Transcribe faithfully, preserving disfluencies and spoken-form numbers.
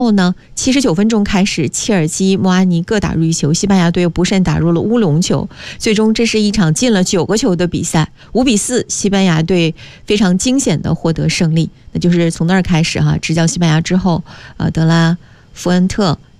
后呢，七十九分钟开始，切尔西、莫阿尼各打入一球，西班牙队又不慎打入了乌龙球，最终这是一场进了九个球的比赛，五比四，西班牙队非常惊险的获得胜利。那就是从那儿开始哈，执教西班牙之后，呃，德拉福恩特